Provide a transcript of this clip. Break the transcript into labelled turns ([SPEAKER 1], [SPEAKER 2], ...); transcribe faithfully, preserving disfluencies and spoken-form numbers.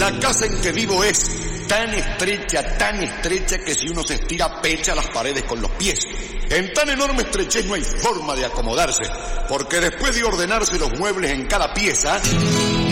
[SPEAKER 1] La casa en que vivo es tan estrecha, tan estrecha que si uno se estira pecha las paredes con los pies. En tan enorme estrechez no hay forma de acomodarse, porque después de ordenarse los muebles en cada pieza,